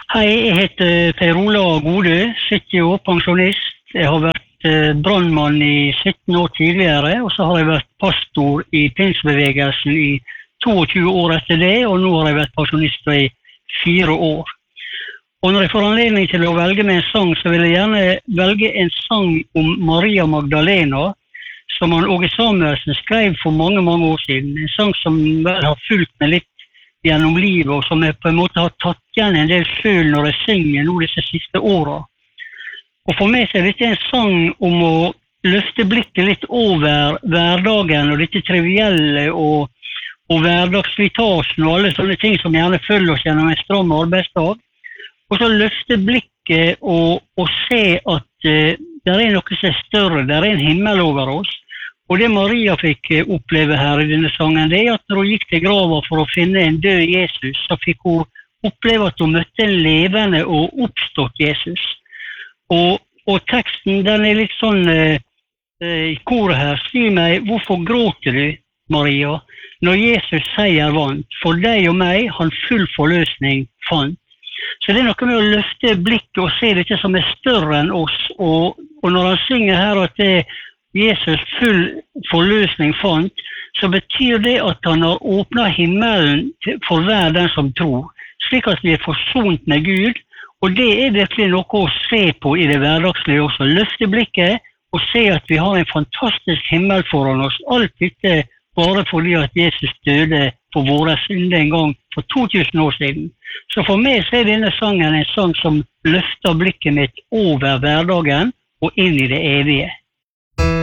Hei, jeg heter Per Ola Godø, 70 år, pensjonist. Jeg har vært brandmann i 17 år tidligere, og så har jeg vært pastor i pinsebevegelsen i 22 år etter det, og nå har jeg vært pensjonist i 4 år. Og når jeg får anledning til å velge med en sang, så vil jeg gjerne velge en sang om Maria Magdalena, som han Åge Samuelsen skrev for mange, mange år siden. En sang som vel har fulgt meg litt gjennom livet, og som jeg på en måte har tatt igjen en del selv når jeg synger nå disse siste årene. Og for meg så er dette en sang om å løfte blikket litt over hverdagen og dette trivielle og hverdagsslitasjen og alle sånne ting som gjerne følger oss gjennom en stram arbeidsdag. Og så løfte blikket og se at det er noe som er større, det er en himmel over oss. Og det Maria fikk oppleve her i denne sangen, det er at når hun gikk til grava for å finne en død Jesus, så fikk hun oppleve at hun møtte en levende og oppstått Jesus. Og teksten, den er litt sånn i koret her. Si meg, hvorfor gråter du, Maria, når Jesus seier vant? For deg og meg, han full forløsning fant. Så det er noe med å løfte blikket og se dette som er større enn oss. Og når han synger her at det Jesus full forløsning fant, så betyr det at han har åpnet himmelen for hver den som tror, slik at vi er forsont med Gud, og det er virkelig noe å se på i det hverdagslige også. Løfte blikket og se at vi har en fantastisk himmel foran oss. Alt dette bare fordi at Jesus døde for våre synder en gang for 2000 år siden. Så for meg så er denne sangen en sang som løfter blikket mitt over hverdagen og inn i det evige.